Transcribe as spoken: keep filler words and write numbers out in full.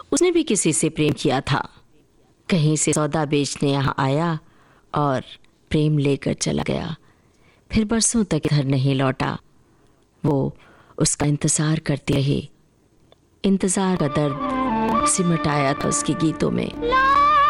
उसने भी किसी से प्रेम किया था। कहीं से सौदा बेचने यहाँ आया और प्रेम लेकर चला गया। फिर बरसों तक घर नहीं लौटा। वो उसका इंतजार करती रही। इंतजार का दर्द सिमट आया था उसके गीतों में।